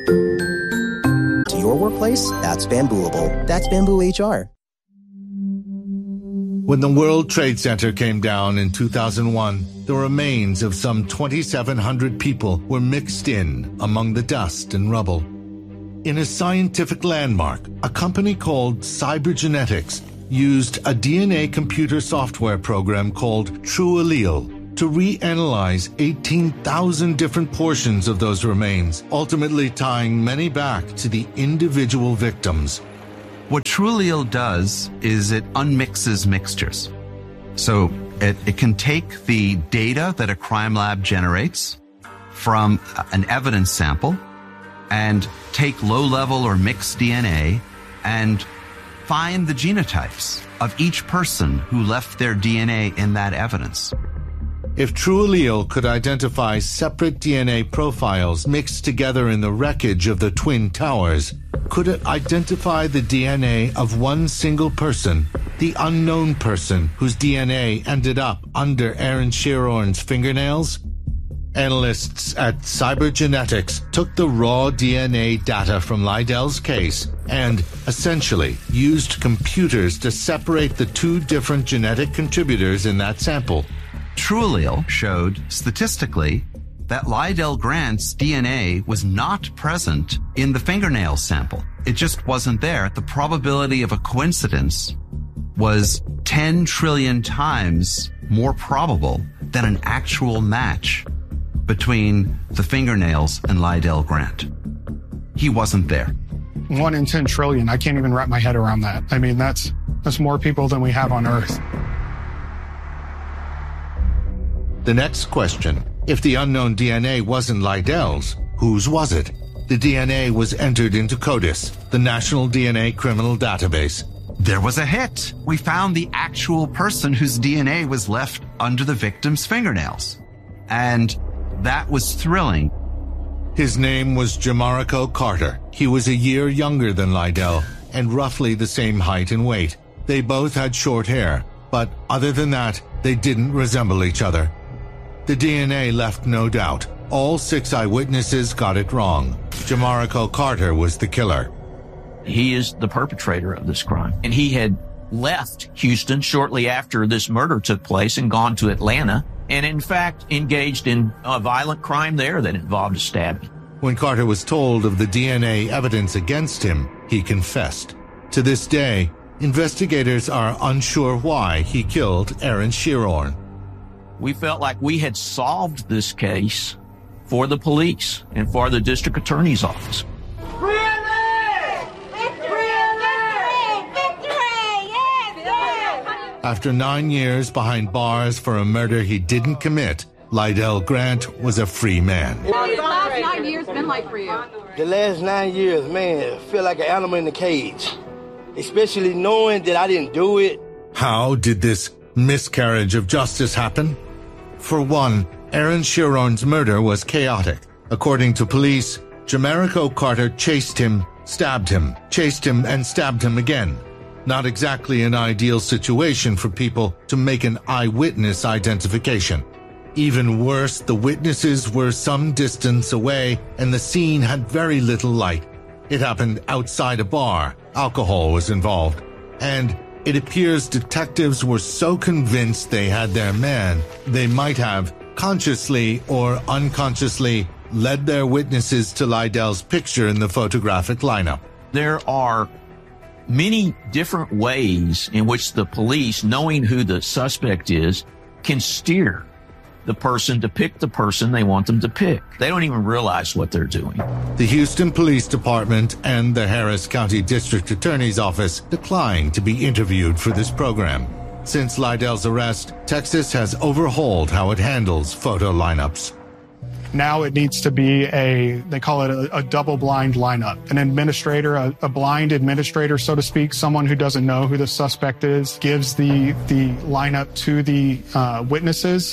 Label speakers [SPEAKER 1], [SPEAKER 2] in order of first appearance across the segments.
[SPEAKER 1] To your workplace, that's Bambooable. That's Bamboo HR.
[SPEAKER 2] When the World Trade Center came down in 2001, the remains of some 2,700 people were mixed in among the dust and rubble. In a scientific landmark, a company called Cybergenetics used a DNA computer software program called TrueAllele to reanalyze 18,000 different portions of those remains, ultimately tying many back to the individual victims.
[SPEAKER 3] What TrueAllele does is it unmixes mixtures. So it can take the data that a crime lab generates from an evidence sample and take low-level or mixed DNA and find the genotypes of each person who left their DNA in that evidence.
[SPEAKER 2] If TrueAllele could identify separate DNA profiles mixed together in the wreckage of the Twin Towers, could it identify the DNA of one single person, the unknown person whose DNA ended up under Aaron Shirorn's fingernails? Analysts at Cybergenetics took the raw DNA data from Lydell's case and essentially used computers to separate the two different genetic contributors in that sample.
[SPEAKER 3] TrueAllele showed statistically that Lydell Grant's DNA was not present in the fingernail sample. It just wasn't there. The probability of a coincidence was 10 trillion times more probable than an actual match between the fingernails and Lydell Grant. He wasn't there.
[SPEAKER 4] 1 in 10 trillion. I can't even wrap my head around that. I mean, that's more people than we have on Earth.
[SPEAKER 2] The next question, if the unknown DNA wasn't Lydell's, whose was it? The DNA was entered into CODIS, the National DNA Criminal Database.
[SPEAKER 3] There was a hit. We found the actual person whose DNA was left under the victim's fingernails. And that was thrilling.
[SPEAKER 2] His name was Jamarico Carter. He was a year younger than Lydell and roughly the same height and weight. They both had short hair, but other than that, they didn't resemble each other. The DNA left no doubt. All 6 eyewitnesses got it wrong. Jamarico Carter was the killer.
[SPEAKER 5] He is the perpetrator of this crime. And he had left Houston shortly after this murder took place and gone to Atlanta, and in fact engaged in a violent crime there that involved a stabbing.
[SPEAKER 2] When Carter was told of the DNA evidence against him, he confessed. To this day, investigators are unsure why he killed Aaron Shirorn.
[SPEAKER 5] We felt like we had solved this case for the police and for the district attorney's office.
[SPEAKER 2] After 9 years behind bars for a murder he didn't commit, Lydell Grant was a free man.
[SPEAKER 6] What has the last 9 years been like for you?
[SPEAKER 7] The last 9 years, man, I feel like an animal in a cage. Especially knowing that I didn't do it.
[SPEAKER 2] How did this miscarriage of justice happen? For one, Aaron Shirorn's murder was chaotic. According to police, Jamarico Carter chased him, stabbed him, chased him, and stabbed him again. Not exactly an ideal situation for people to make an eyewitness identification. Even worse, the witnesses were some distance away and the scene had very little light. It happened outside a bar. Alcohol was involved. And it appears detectives were so convinced they had their man, they might have, consciously or unconsciously, led their witnesses to Lydell's picture in the photographic lineup.
[SPEAKER 5] There are many different ways in which the police, knowing who the suspect is, can steer the person to pick the person they want them to pick. They don't even realize what they're doing.
[SPEAKER 2] The Houston Police Department and the Harris County District Attorney's Office declined to be interviewed for this program. Since Lydell's arrest, Texas has overhauled how it handles photo lineups.
[SPEAKER 4] Now it needs to be they call it a double-blind lineup. An administrator, a blind administrator, so to speak, someone who doesn't know who the suspect is, gives the lineup to the witnesses.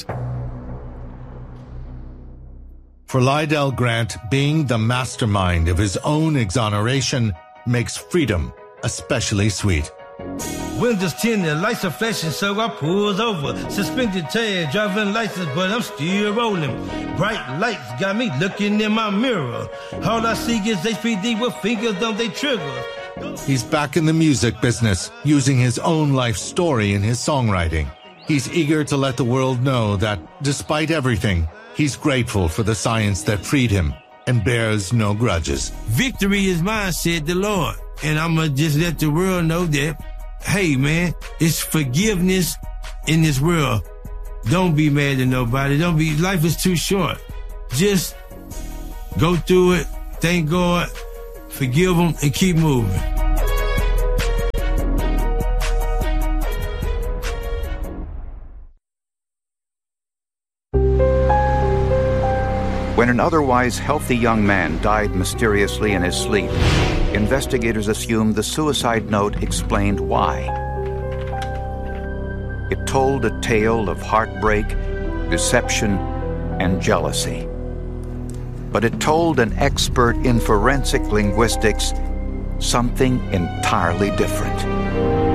[SPEAKER 2] For Lydell Grant, being the mastermind of his own exoneration makes freedom especially sweet.
[SPEAKER 8] Windows tinted, lights are flashing, so I pulls over. Suspended tag, driving license, but I'm still rolling. Bright lights got me looking in my mirror. All I see is HPD with fingers on they trigger.
[SPEAKER 2] He's back in the music business, using his own life story in his songwriting. He's eager to let the world know that, despite everything, he's grateful for the science that freed him and bears no grudges.
[SPEAKER 8] Victory is mine, said the Lord. And I'm going to just let the world know that, hey, man, it's forgiveness in this world. Don't be mad at nobody. Life is too short. Just go through it, thank God, forgive them, and keep moving.
[SPEAKER 9] When an otherwise healthy young man died mysteriously in his sleep, investigators assumed the suicide note explained why. It told a tale of heartbreak, deception, and jealousy. But it told an expert in forensic linguistics something entirely different.